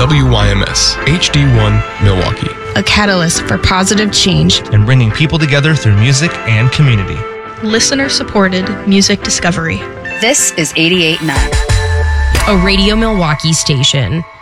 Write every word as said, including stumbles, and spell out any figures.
W Y M S, H D one, Milwaukee. A catalyst for positive change and bringing people together through music and community. Listener-supported music discovery. This is eighty-eight point nine. A Radio Milwaukee station.